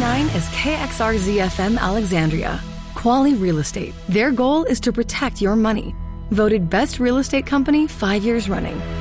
mine is KXRZ-FM Alexandria. Quality Real Estate. Their goal is to protect your money. Voted Best Real Estate Company 5 years running.